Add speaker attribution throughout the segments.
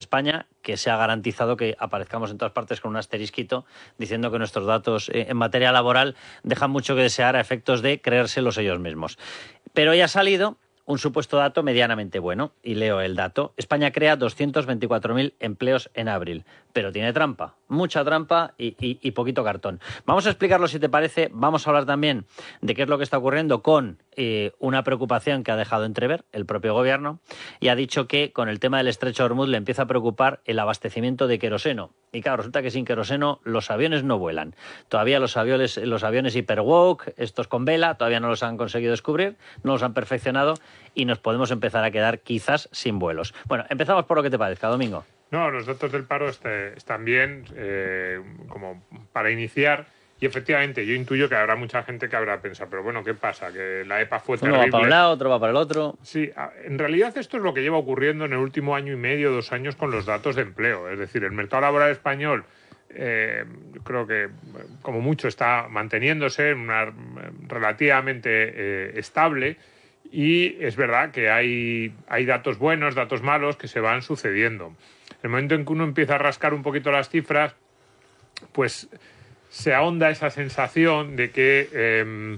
Speaker 1: España, que se ha garantizado que aparezcamos en todas partes con un asterisquito diciendo que nuestros datos en materia laboral dejan mucho que desear a efectos de creérselos ellos mismos. Pero ya ha salido un supuesto dato medianamente bueno, y leo el dato. España crea 224.000 empleos en abril, pero tiene trampa, mucha trampa y poquito cartón. Vamos a explicarlo si te parece. Vamos a hablar también de qué es lo que está ocurriendo con una preocupación que ha dejado entrever el propio gobierno, y ha dicho que con el tema del estrecho de Hormuz le empieza a preocupar el abastecimiento de queroseno. Y claro, resulta que sin queroseno los aviones no vuelan. Todavía los aviones Hyperwalk, estos con vela, todavía no los han conseguido descubrir, no los han perfeccionado, y nos podemos empezar a quedar quizás sin vuelos. Bueno, empezamos por lo que te parezca, Domingo.
Speaker 2: No, los datos del paro están bien, como para iniciar. Y efectivamente, yo intuyo que habrá mucha gente que habrá pensado, pero bueno, ¿qué pasa? Que la EPA fue terrible.
Speaker 1: Uno va para un lado, otro va para el otro.
Speaker 2: Sí, en realidad esto es lo que lleva ocurriendo en el último año y medio, 2 años con los datos de empleo. Es decir, el mercado laboral español creo que como mucho está manteniéndose en una relativamente estable, y es verdad que hay datos buenos, datos malos que se van sucediendo. El momento en que uno empieza a rascar un poquito las cifras, pues se ahonda esa sensación de que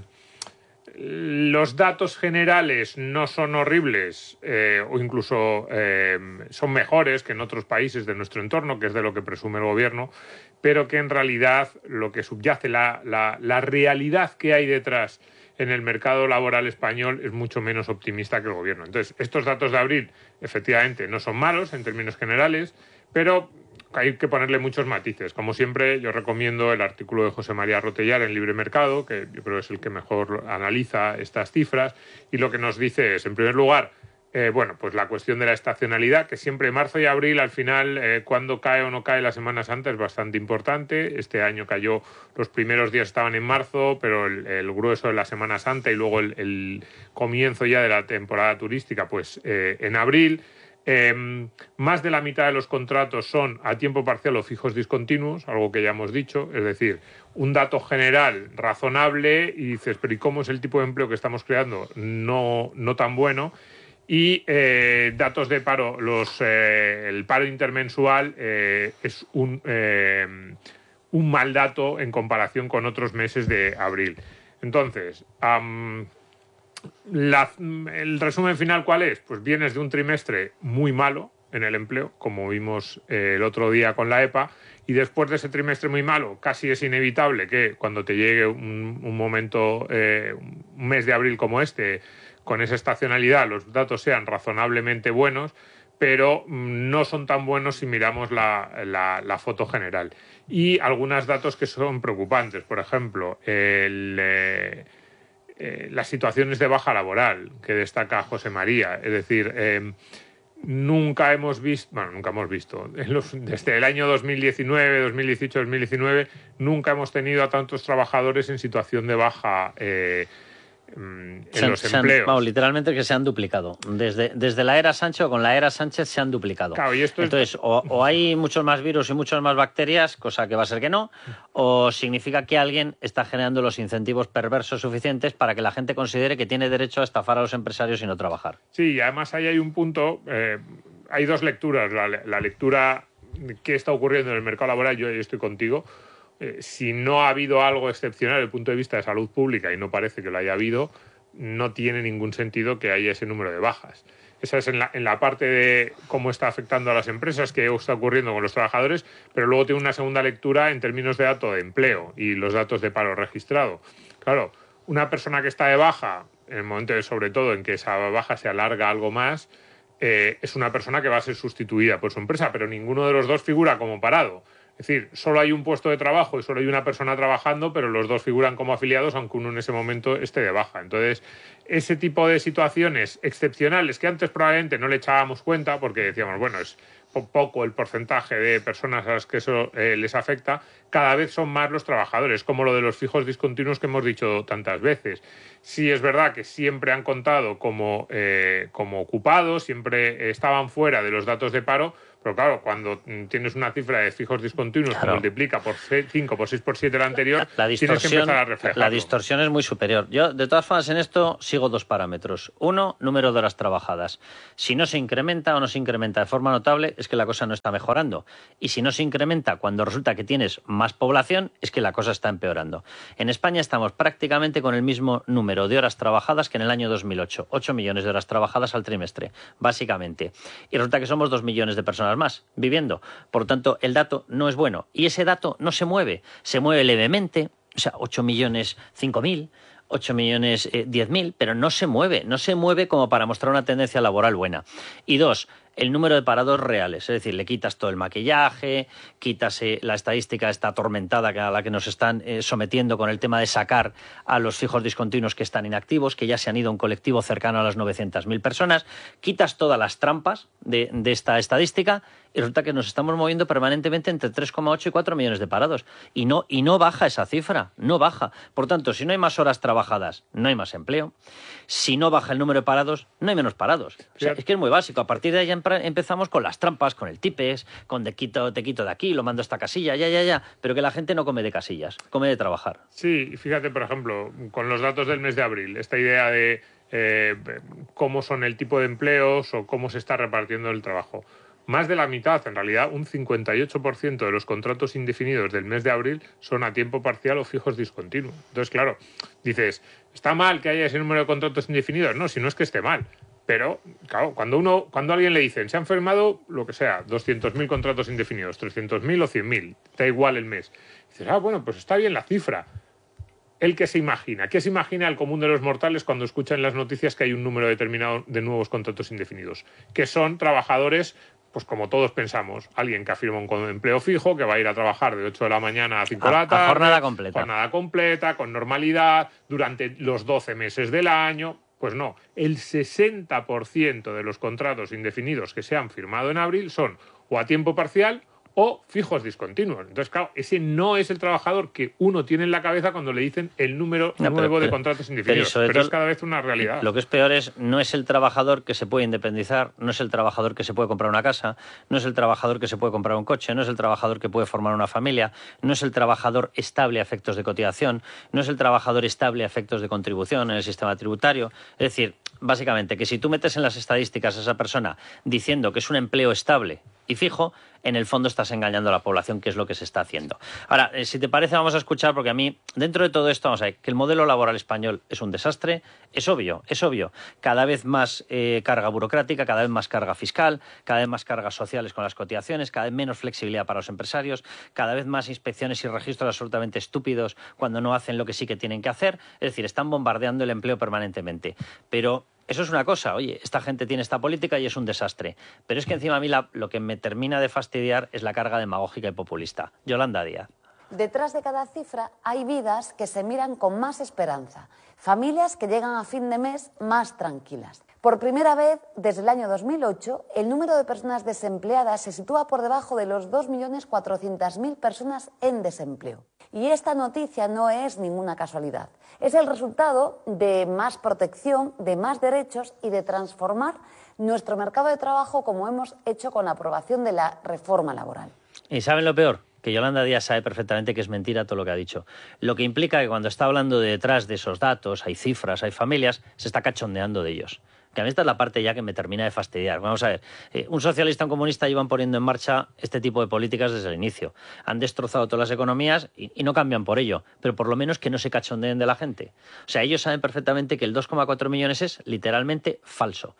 Speaker 2: los datos generales no son horribles o incluso son mejores que en otros países de nuestro entorno, que es de lo que presume el gobierno, pero que en realidad lo que subyace, la realidad que hay detrás en el mercado laboral español es mucho menos optimista que el gobierno. Entonces, estos datos de abril efectivamente no son malos en términos generales, pero hay que ponerle muchos matices. Como siempre, yo recomiendo el artículo de José María Rotellar en Libre Mercado, que yo creo que es el que mejor analiza estas cifras, y lo que nos dice es, en primer lugar, pues la cuestión de la estacionalidad, que siempre marzo y abril, al final, cuando cae o no cae la Semana Santa es bastante importante. Este año cayó, los primeros días estaban en marzo, pero el grueso de la Semana Santa y luego el comienzo ya de la temporada turística, pues en abril. Más de la mitad de los contratos son a tiempo parcial o fijos discontinuos, algo que ya hemos dicho, es decir, un dato general razonable, y dices, pero ¿y cómo es el tipo de empleo que estamos creando? No tan bueno. Y datos de paro, el paro intermensual es un mal dato en comparación con otros meses de abril. Entonces, el resumen final, ¿cuál es? Pues vienes de un trimestre muy malo en el empleo, como vimos el otro día con la EPA, y después de ese trimestre muy malo, casi es inevitable que cuando te llegue un momento, un mes de abril como este, con esa estacionalidad, los datos sean razonablemente buenos, pero no son tan buenos si miramos la foto general. Y algunos datos que son preocupantes, por ejemplo, las situaciones de baja laboral que destaca José María. Es decir, nunca hemos visto, desde el año 2019, 2018, 2019, nunca hemos tenido a tantos trabajadores en situación de baja en los empleos.
Speaker 1: Literalmente que se han duplicado. Desde la era Sánchez, con la era Sánchez se han duplicado.
Speaker 2: Claro, y esto
Speaker 1: entonces, o hay muchos más virus y muchas más bacterias, cosa que va a ser que no, o significa que alguien está generando los incentivos perversos suficientes para que la gente considere que tiene derecho a estafar a los empresarios y no trabajar.
Speaker 2: Sí, y además ahí hay un punto, hay dos lecturas. La lectura que está ocurriendo en el mercado laboral, yo estoy contigo. Si no ha habido algo excepcional desde el punto de vista de salud pública, y no parece que lo haya habido, no tiene ningún sentido que haya ese número de bajas. Esa es en la parte de cómo está afectando a las empresas, qué está ocurriendo con los trabajadores, pero luego tiene una segunda lectura en términos de dato de empleo y los datos de paro registrado. Claro, una persona que está de baja, en el momento sobre todo en que esa baja se alarga algo más, es una persona que va a ser sustituida por su empresa, pero ninguno de los dos figura como parado. Es decir, solo hay un puesto de trabajo y solo hay una persona trabajando, pero los dos figuran como afiliados, aunque uno en ese momento esté de baja. Entonces, ese tipo de situaciones excepcionales que antes probablemente no le echábamos cuenta porque decíamos, bueno, es poco el porcentaje de personas a las que eso les afecta, cada vez son más los trabajadores, como lo de los fijos discontinuos que hemos dicho tantas veces. Sí es verdad que siempre han contado como ocupados, siempre estaban fuera de los datos de paro, Pero claro, cuando tienes una cifra de fijos discontinuos que multiplica por 5, por 6, por 7 la anterior, tienes que empezar a reflejarlo.
Speaker 1: La distorsión es muy superior. Yo, de todas formas, en esto sigo dos parámetros. Uno, número de horas trabajadas. Si no se incrementa o no se incrementa de forma notable, es que la cosa no está mejorando. Y si no se incrementa cuando resulta que tienes más población, es que la cosa está empeorando. En España estamos prácticamente con el mismo número de horas trabajadas que en el año 2008. 8 millones de horas trabajadas al trimestre, básicamente. Y resulta que somos 2 millones de personas más viviendo. Por lo tanto, el dato no es bueno. Y ese dato no se mueve. Se mueve levemente, o sea, 8 millones 5.000, 8 millones 10.000, pero no se mueve como para mostrar una tendencia laboral buena. Y dos, el número de parados reales, es decir, le quitas todo el maquillaje, quitas la estadística esta atormentada a la que nos están sometiendo con el tema de sacar a los fijos discontinuos que están inactivos, que ya se han ido a un colectivo cercano a las 900.000 personas, quitas todas las trampas de esta estadística y resulta que nos estamos moviendo permanentemente entre 3,8 y 4 millones de parados. Y no baja esa cifra, no baja. Por tanto, si no hay más horas trabajadas, no hay más empleo. Si no baja el número de parados, no hay menos parados. O sea, es que es muy básico. A partir de ahí empezamos con las trampas, con el tipes, con te quito de aquí, lo mando a esta casilla, ya. Pero que la gente no come de casillas, come de trabajar.
Speaker 2: Sí, fíjate, por ejemplo, con los datos del mes de abril, esta idea de cómo son el tipo de empleos o cómo se está repartiendo el trabajo. Más de la mitad, en realidad un 58% de los contratos indefinidos del mes de abril son a tiempo parcial o fijos discontinuos. Entonces, claro, dices, ¿está mal que haya ese número de contratos indefinidos? No, si no es que esté mal. Pero, claro, cuando a alguien le dicen, se han firmado, lo que sea, 200.000 contratos indefinidos, 300.000 o 100.000, da igual el mes. Dices, bueno, pues está bien la cifra. ¿El qué se imagina? ¿Qué se imagina el común de los mortales cuando escuchan en las noticias que hay un número determinado de nuevos contratos indefinidos? Que son trabajadores, pues como todos pensamos, alguien que ha firmado un empleo fijo, que va a ir a trabajar de 8 de la mañana a 5 de la tarde.
Speaker 1: A jornada completa.
Speaker 2: Jornada completa, con normalidad, durante los 12 meses del año. Pues no, el 60% de los contratos indefinidos que se han firmado en abril son o a tiempo parcial o fijos discontinuos. Entonces, claro, ese no es el trabajador que uno tiene en la cabeza cuando le dicen el número nuevo de contratos indefinidos. Pero es cada vez una realidad.
Speaker 1: Lo que es peor no es el trabajador que se puede independizar, no es el trabajador que se puede comprar una casa, no es el trabajador que se puede comprar un coche, no es el trabajador que puede formar una familia, no es el trabajador estable a efectos de cotización, no es el trabajador estable a efectos de contribución en el sistema tributario. Es decir, básicamente, que si tú metes en las estadísticas a esa persona diciendo que es un empleo estable y fijo, en el fondo estás engañando a la población, que es lo que se está haciendo. Ahora, si te parece, vamos a escuchar, porque a mí, dentro de todo esto, vamos a ver, que el modelo laboral español es un desastre, es obvio. Cada vez más carga burocrática, cada vez más carga fiscal, cada vez más cargas sociales con las cotizaciones, cada vez menos flexibilidad para los empresarios, cada vez más inspecciones y registros absolutamente estúpidos cuando no hacen lo que sí que tienen que hacer. Es decir, están bombardeando el empleo permanentemente. Pero eso es una cosa, oye, esta gente tiene esta política y es un desastre. Pero es que encima a mí lo que me termina de fastidiar es la carga demagógica y populista. Yolanda Díaz.
Speaker 3: Detrás de cada cifra hay vidas que se miran con más esperanza, familias que llegan a fin de mes más tranquilas. Por primera vez, desde el año 2008, el número de personas desempleadas se sitúa por debajo de los 2.400.000 personas en desempleo. Y esta noticia no es ninguna casualidad. Es el resultado de más protección, de más derechos y de transformar nuestro mercado de trabajo como hemos hecho con la aprobación de la reforma laboral.
Speaker 1: ¿Y saben lo peor? Que Yolanda Díaz sabe perfectamente que es mentira todo lo que ha dicho. Lo que implica que cuando está hablando de detrás de esos datos, hay cifras, hay familias, se está cachondeando de ellos. Que a mí esta es la parte ya que me termina de fastidiar. Vamos a ver, un socialista y un comunista llevan poniendo en marcha este tipo de políticas desde el inicio. Han destrozado todas las economías y no cambian por ello, pero por lo menos que no se cachondeen de la gente. O sea, ellos saben perfectamente que el 2,4 millones es literalmente falso.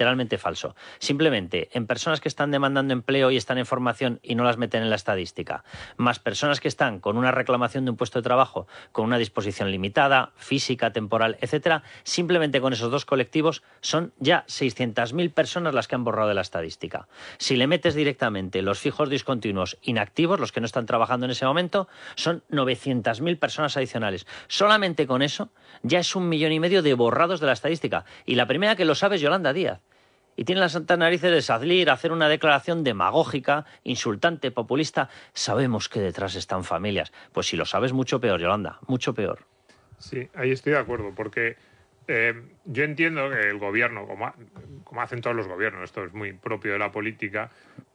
Speaker 1: Simplemente en personas que están demandando empleo y están en formación y no las meten en la estadística, más personas que están con una reclamación de un puesto de trabajo con una disposición limitada, física, temporal, etcétera, simplemente con esos dos colectivos son ya 600.000 personas las que han borrado de la estadística. Si le metes directamente los fijos discontinuos inactivos, los que no están trabajando en ese momento, son 900.000 personas adicionales. Solamente con eso ya es 1,5 millones de borrados de la estadística. Y la primera que lo sabe es Yolanda Díaz. Y tiene las santas narices de salir a hacer una declaración demagógica, insultante, populista. Sabemos que detrás están familias. Pues si lo sabes, mucho peor, Yolanda, mucho peor.
Speaker 2: Sí, ahí estoy de acuerdo, porque Yo entiendo que el gobierno, como hacen todos los gobiernos, esto es muy propio de la política,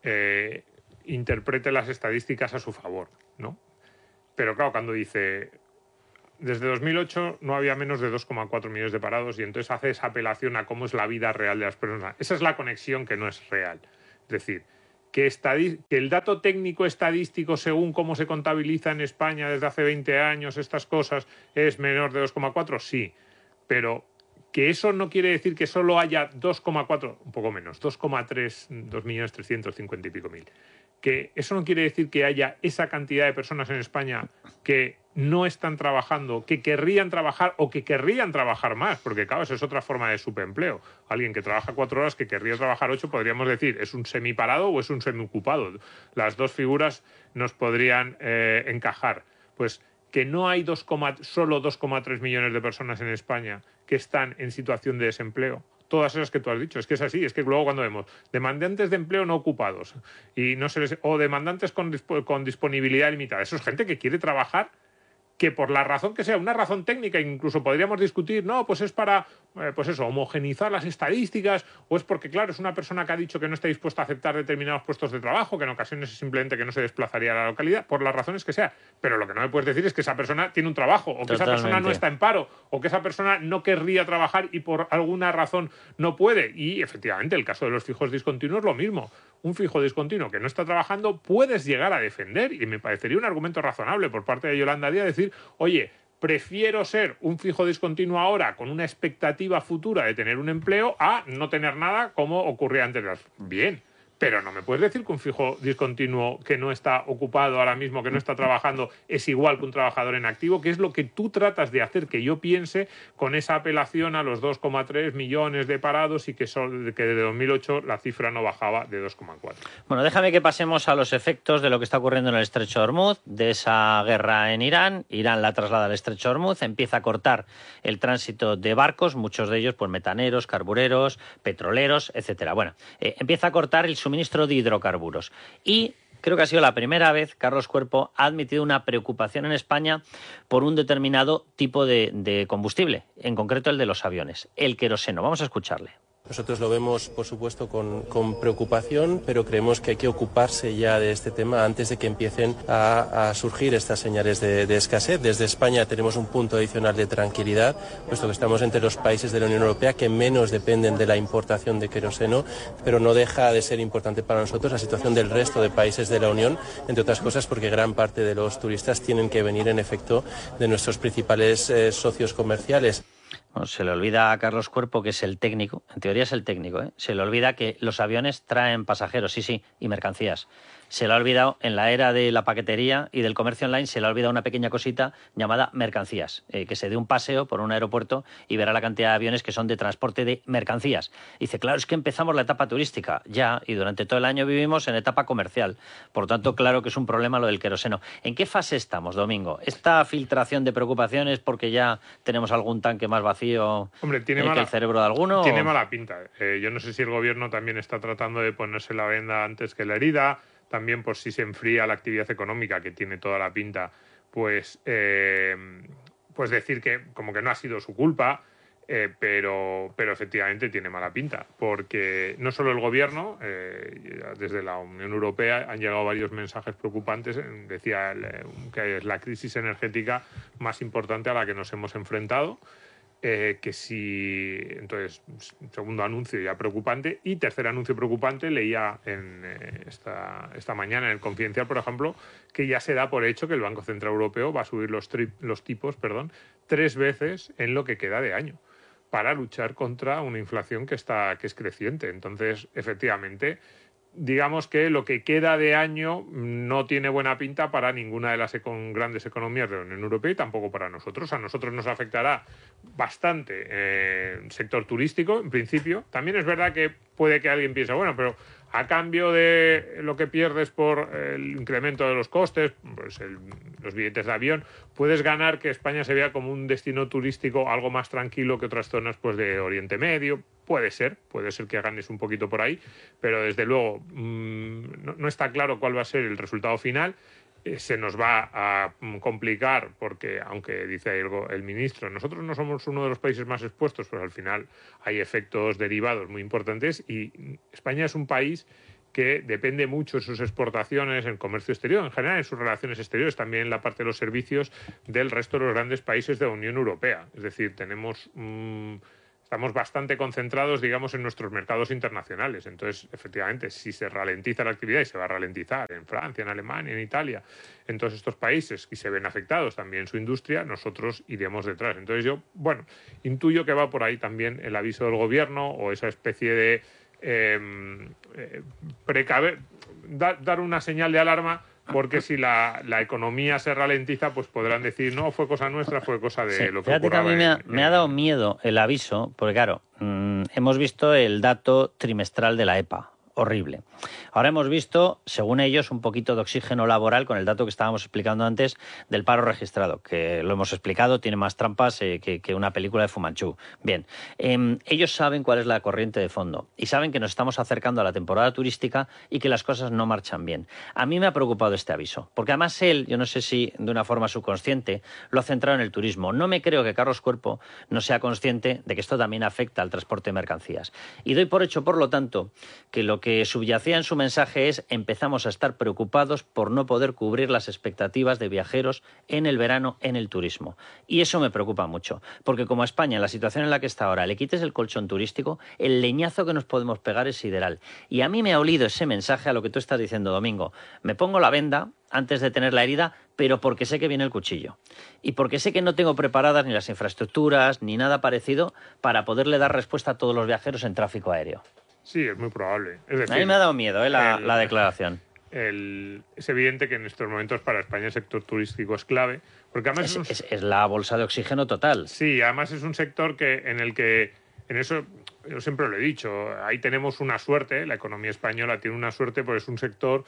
Speaker 2: interprete las estadísticas a su favor, ¿no? Pero claro, cuando dice, desde 2008 no había menos de 2,4 millones de parados y entonces hace esa apelación a cómo es la vida real de las personas. Esa es la conexión que no es real. Es decir, que el dato técnico estadístico, según cómo se contabiliza en España desde hace 20 años, estas cosas, es menor de 2,4, sí. Pero que eso no quiere decir que solo haya 2,4, un poco menos, 2,3, 2.350.000 y pico. Que eso no quiere decir que haya esa cantidad de personas en España que no están trabajando, que querrían trabajar o que querrían trabajar más, porque claro, eso es otra forma de subempleo. Alguien que trabaja 4 horas que querría trabajar 8, podríamos decir, ¿es un semiparado o es un semiocupado? Las dos figuras nos podrían encajar. Pues que no hay solo 2,3 millones de personas en España que están en situación de desempleo. Todas esas que tú has dicho, es que es así, es que luego cuando vemos demandantes de empleo no ocupados y no se les, o demandantes con disponibilidad limitada, eso es gente que quiere trabajar, que por la razón que sea, una razón técnica, incluso podríamos discutir, no, pues es para, pues eso, homogeneizar las estadísticas, o es porque, claro, es una persona que ha dicho que no está dispuesta a aceptar determinados puestos de trabajo, que en ocasiones es simplemente que no se desplazaría a la localidad, por las razones que sea. Pero lo que no me puedes decir es que esa persona tiene un trabajo, o que esa persona no está en paro, o que esa persona no querría trabajar y por alguna razón no puede. Y, efectivamente, el caso de los fijos discontinuos, lo mismo. Un fijo discontinuo que no está trabajando, puedes llegar a defender, y me parecería un argumento razonable por parte de Yolanda Díaz decir, oye, prefiero ser un fijo discontinuo ahora con una expectativa futura de tener un empleo a no tener nada como ocurría antes. Bien, pero no me puedes decir que un fijo discontinuo que no está ocupado ahora mismo, que no está trabajando, es igual que un trabajador en activo, que es lo que tú tratas de hacer que yo piense con esa apelación a los 2,3 millones de parados y que de 2008 la cifra no bajaba de 2,4.
Speaker 1: Bueno, déjame que pasemos a los efectos de lo que está ocurriendo en el Estrecho de Hormuz, de esa guerra en Irán. Irán la traslada al Estrecho de Hormuz, empieza a cortar el tránsito de barcos, muchos de ellos pues metaneros, carbureros, petroleros, etcétera. Bueno, empieza a cortar el suministro de hidrocarburos. Y creo que ha sido la primera vez, Carlos Cuerpo ha admitido una preocupación en España por un determinado tipo de combustible, en concreto el de los aviones, el queroseno. Vamos a escucharle.
Speaker 4: Nosotros lo vemos, por supuesto, con preocupación, pero creemos que hay que ocuparse ya de este tema antes de que empiecen a surgir estas señales de escasez. Desde España tenemos un punto adicional de tranquilidad, puesto que estamos entre los países de la Unión Europea que menos dependen de la importación de queroseno, pero no deja de ser importante para nosotros la situación del resto de países de la Unión, entre otras cosas porque gran parte de los turistas tienen que venir en efecto de nuestros principales socios comerciales.
Speaker 1: Bueno, se le olvida a Carlos Cuerpo, que es el técnico, en teoría es el técnico, ¿eh? Se le olvida que los aviones traen pasajeros, sí, y mercancías. Se le ha olvidado, en la era de la paquetería y del comercio online, se le ha olvidado una pequeña cosita llamada mercancías, que se dé un paseo por un aeropuerto y verá la cantidad de aviones que son de transporte de mercancías. Y dice, claro, es que empezamos la etapa turística, ya, y durante todo el año vivimos en etapa comercial. Por lo tanto, claro que es un problema lo del queroseno. ¿En qué fase estamos, Domingo? ¿Esta filtración de preocupaciones porque ya tenemos algún tanque más vacío que el cerebro de alguno?
Speaker 2: Tiene mala pinta. Yo no sé si el gobierno también está tratando de ponerse la venda antes que la herida. También por si se enfría la actividad económica, que tiene toda la pinta, pues decir que como que no ha sido su culpa, pero efectivamente tiene mala pinta, porque no solo el gobierno, desde la Unión Europea han llegado varios mensajes preocupantes. Decía que es la crisis energética más importante a la que nos hemos enfrentado. Que si, entonces, segundo anuncio ya preocupante, y tercer anuncio preocupante, leía esta mañana en el Confidencial, por ejemplo, que ya se da por hecho que el Banco Central Europeo va a subir los tipos 3 veces en lo que queda de año, para luchar contra una inflación que es creciente. Entonces, efectivamente, digamos que lo que queda de año no tiene buena pinta para ninguna de las grandes economías de la Unión Europea y tampoco para nosotros. A nosotros nos afectará bastante el sector turístico, en principio. También es verdad que puede que alguien piense, bueno, pero a cambio de lo que pierdes por el incremento de los costes, pues los billetes de avión, puedes ganar que España se vea como un destino turístico algo más tranquilo que otras zonas pues de Oriente Medio. Puede ser que ganes un poquito por ahí, pero desde luego no está claro cuál va a ser el resultado final. se nos va a complicar porque, aunque dice el ministro, nosotros no somos uno de los países más expuestos, pues al final hay efectos derivados muy importantes y España es un país que depende mucho en sus exportaciones, en comercio exterior, en general en sus relaciones exteriores, también en la parte de los servicios del resto de los grandes países de la Unión Europea. Es decir, estamos bastante concentrados, digamos, en nuestros mercados internacionales. Entonces, efectivamente, si se ralentiza la actividad, y se va a ralentizar en Francia, en Alemania, en Italia, en todos estos países, y se ven afectados también su industria, nosotros iremos detrás. Entonces yo, intuyo que va por ahí también el aviso del gobierno o esa especie de dar una señal de alarma, porque si la economía se ralentiza, pues podrán decir, no, fue cosa nuestra, fue cosa de lo que
Speaker 1: fíjate que a mí me ha dado miedo el aviso, porque claro, hemos visto el dato trimestral de la EPA, horrible. Ahora hemos visto, según ellos, un poquito de oxígeno laboral con el dato que estábamos explicando antes del paro registrado, que lo hemos explicado, tiene más trampas que una película de Fu Manchu. Bien, ellos saben cuál es la corriente de fondo y saben que nos estamos acercando a la temporada turística y que las cosas no marchan bien. A mí me ha preocupado este aviso, porque además él, yo no sé si de una forma subconsciente, lo ha centrado en el turismo. No me creo que Carlos Cuerpo no sea consciente de que esto también afecta al transporte de mercancías. Y doy por hecho, por lo tanto, que lo que subyacía en su mensaje es: empezamos a estar preocupados por no poder cubrir las expectativas de viajeros en el verano en el turismo. Y eso me preocupa mucho, porque como a España, en la situación en la que está ahora, le quites el colchón turístico, el leñazo que nos podemos pegar es sideral. Y a mí me ha olido ese mensaje a lo que tú estás diciendo, Domingo. Me pongo la venda antes de tener la herida, pero porque sé que viene el cuchillo. Y porque sé que no tengo preparadas ni las infraestructuras ni nada parecido para poderle dar respuesta a todos los viajeros en tráfico aéreo.
Speaker 2: Sí, es muy probable. Es decir,
Speaker 1: a mí me ha dado miedo la declaración.
Speaker 2: Es evidente que en estos momentos para España el sector turístico es clave, porque además
Speaker 1: es la bolsa de oxígeno total.
Speaker 2: Sí, además es un sector en eso yo siempre lo he dicho, ahí tenemos una suerte, la economía española tiene una suerte, porque es un sector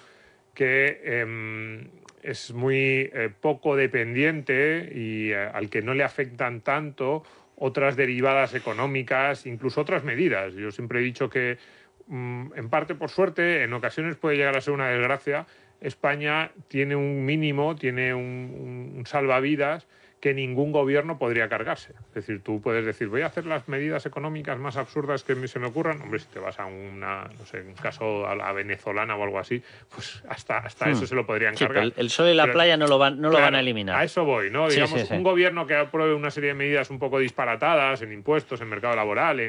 Speaker 2: que es muy poco dependiente y al que no le afectan tanto otras derivadas económicas, incluso otras medidas. Yo siempre he dicho que, en parte por suerte, en ocasiones puede llegar a ser una desgracia. España tiene un mínimo, tiene un salvavidas que ningún gobierno podría cargarse. Es decir, tú puedes decir, voy a hacer las medidas económicas más absurdas que se me ocurran. Hombre, si te vas a un caso a la venezolana o algo así, pues hasta eso se lo podrían cargar.
Speaker 1: Pero el sol y la playa no lo van a eliminar.
Speaker 2: A eso voy, ¿no? Digamos, un gobierno que apruebe una serie de medidas un poco disparatadas en impuestos, en mercado laboral,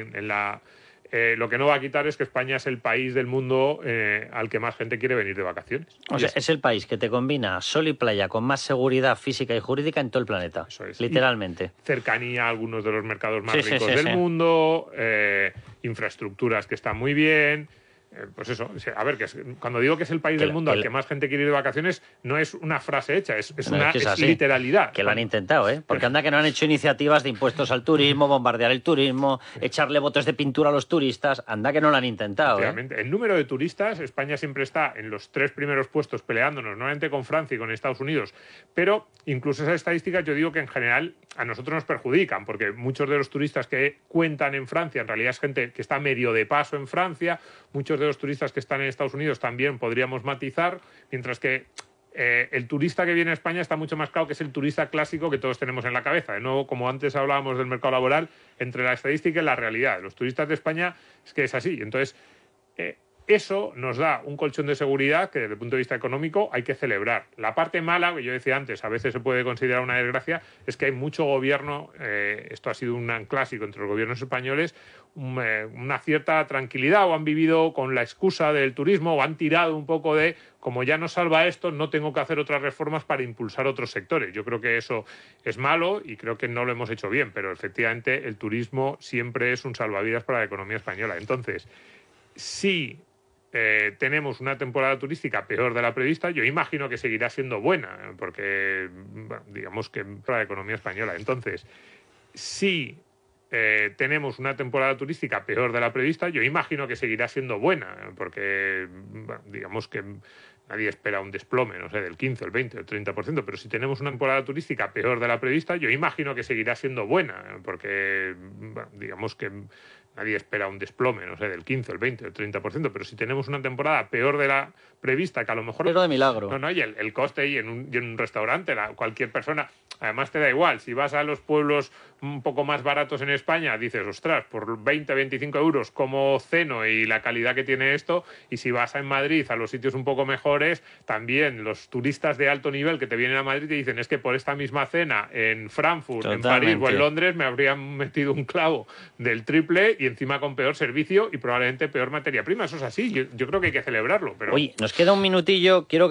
Speaker 2: lo que no va a quitar es que España es el país del mundo al que más gente quiere venir de vacaciones.
Speaker 1: O sea, es el país que te combina sol y playa con más seguridad física y jurídica en todo el planeta. Eso es. Literalmente.
Speaker 2: Y cercanía a algunos de los mercados más ricos del mundo, infraestructuras que están muy bien. Pues eso, a ver, cuando digo que es el país del mundo al que más gente quiere ir de vacaciones, no es una frase hecha, es literalidad.
Speaker 1: Que lo han intentado, porque anda que no han hecho iniciativas de impuestos al turismo, bombardear el turismo, echarle botes de pintura a los turistas, anda que no lo han intentado.
Speaker 2: El número de turistas, España siempre está en los 3 primeros puestos peleándonos, normalmente con Francia y con Estados Unidos, pero incluso esas estadísticas yo digo que en general a nosotros nos perjudican, porque muchos de los turistas que cuentan en Francia en realidad es gente que está medio de paso en Francia, muchos de los turistas que están en Estados Unidos también podríamos matizar, mientras que el turista que viene a España está mucho más claro que es el turista clásico que todos tenemos en la cabeza. De nuevo, como antes hablábamos del mercado laboral, entre la estadística y la realidad. Los turistas de España es que es así. Entonces, eso nos da un colchón de seguridad que desde el punto de vista económico hay que celebrar. La parte mala, que yo decía antes, a veces se puede considerar una desgracia, es que hay mucho gobierno, esto ha sido un clásico entre los gobiernos españoles, una cierta tranquilidad, o han vivido con la excusa del turismo, o han tirado un poco de, como ya nos salva esto, no tengo que hacer otras reformas para impulsar otros sectores. Yo creo que eso es malo y creo que no lo hemos hecho bien, pero efectivamente el turismo siempre es un salvavidas para la economía española. Entonces, si tenemos una temporada turística peor de la prevista, yo imagino que seguirá siendo buena, porque digamos que para la economía española. Entonces, si tenemos una temporada turística peor de la prevista, yo imagino que seguirá siendo buena, porque digamos que nadie espera un desplome, no sé, del 15, el 20, el 30%, pero si tenemos una temporada turística peor de la prevista, yo imagino que seguirá siendo buena, porque digamos que nadie espera un desplome, no sé, del 15, el 20, el 30%, pero si tenemos una temporada peor de la prevista, que a lo mejor...
Speaker 1: Pero de milagro.
Speaker 2: No, y el coste y en un restaurante, cualquier persona, además te da igual, si vas a los pueblos un poco más baratos en España, dices, ostras, por 20, 25 euros como ceno y la calidad que tiene esto, y si vas en Madrid a los sitios un poco mejores, también los turistas de alto nivel que te vienen a Madrid te dicen, es que por esta misma cena en Frankfurt,
Speaker 1: Totalmente.
Speaker 2: en París o en Londres me habrían metido un clavo del triple y encima con peor servicio y probablemente peor materia prima. Eso es así, yo creo que hay que celebrarlo. Pero...
Speaker 1: Oye, nos queda un minutillo, quiero